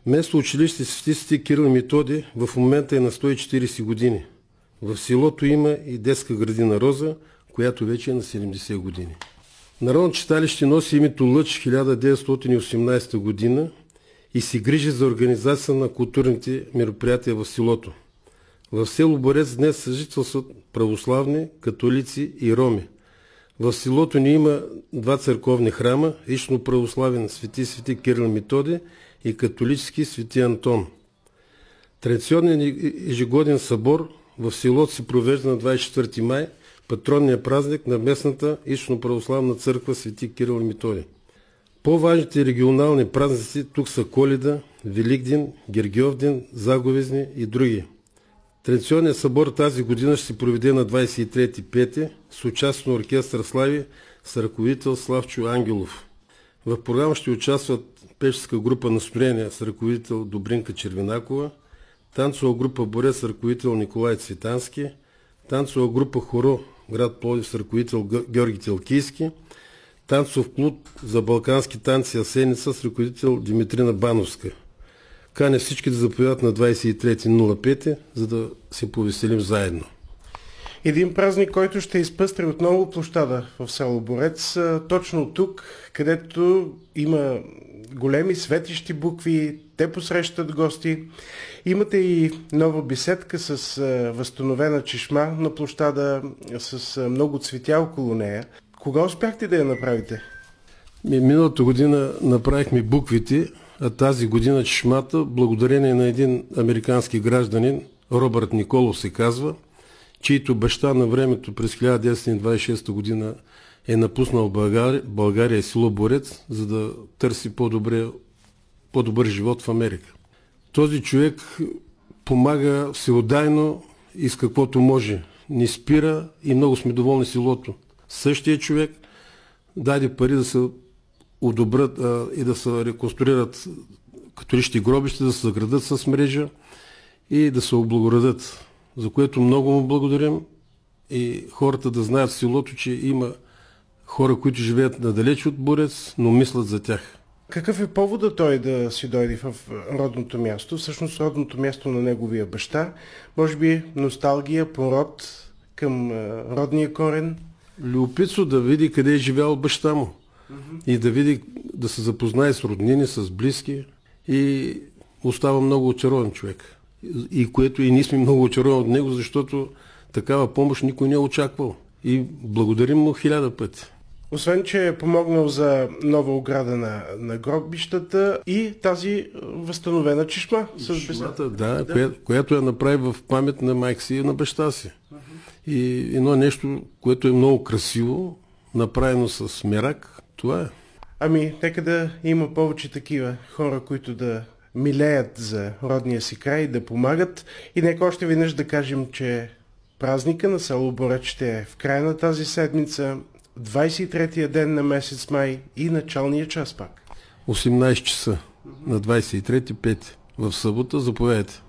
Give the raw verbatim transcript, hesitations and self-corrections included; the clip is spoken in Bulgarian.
Место училище Свети Свети Кирил и Методий в момента е на сто и четирийсет години. В селото има и детска градина Роза, която вече е на седемдесет години. Народното читалище носи името Лъч хиляда деветстотин и осемнадесета година и се грижи за организация на културните мероприятия в селото. В село Борец днес съжителстват православни, католици и роми. В селото ни има два църковни храма, източно православен Свети Свети Кирил и Методий и католически Свети Антон. Традиционният ежегоден събор в селото се провежда на двадесет и четвърти май, патронния празник на местната източно православна църква Свети Кирил и Методий. По-важните регионални празници тук са Коледа, Великден, Гергьовден, Заговезни и други. Традиционният събор тази година ще се проведе на двадесет и трети пети с участие на оркестър Слави с ръководител Славчо Ангелов. В програма ще участват певческа група Настроение с ръководител Добринка Червенакова, танцова група Борец с ръководител Николай Цветански, танцова група Хоро град Пловдив с ръководител Георги Телкийски, танцов клуб за балкански танци Асеница с ръководител Димитрина Бановска. Каня всички да заповядат на двадесет и трети пети, за да се повеселим заедно. Един празник, който ще изпъстри отново площада в село Борец, точно тук, където има големи светещи букви, те посрещат гости. Имате и нова беседка с възстановена чешма на площада, с много цветя около нея. Кога успяхте да я направите? Миналата година направихме буквите, а тази година чешмата, благодарение на един американски гражданин, Робърт Николов се казва, чийто баща на времето през хиляда деветстотин двадесет и шеста година е напуснал България, България и село Борец, за да търси по-добре, по-добър живот в Америка. Този човек помага всеотдайно и с каквото може. Не спира и много сме доволни селото. Същия човек даде пари да се одобрят а, и да се реконструират католически гробища, да се заградат с мрежа и да се облагородят, за което много му благодарим и хората да знаят в селото, че има хора, които живеят надалеч от Борец, но мислят за тях. Какъв е повода той да си дойде в родното място? Всъщност родното място на неговия баща. Може би носталгия, пород към родния корен? Любопитство да види къде е живял баща му. Mm-hmm. И да види, да се запознае с роднини, с близки. И остава много очарован човек. И което и ние сме много очаровани от него, защото такава помощ никой не е очаквал. И благодарим му хиляда пъти. Освен, че е помогнал за нова ограда на, на гробищата и тази възстановена чешма. Чешмата, да, да. Коя, която я направи в памет на майка си и на баща си. Uh-huh. И едно нещо, което е много красиво, направено с мерак, това е. Ами, нека да има повече такива хора, които да милеят за родния си край, да помагат. И нека още веднъж да кажем, че празника на село Борец ще е в края на тази седмица, двадесет и третия ден на месец май и началния час пак. осемнадесет часа на двадесет и трети пети в събота, заповядайте.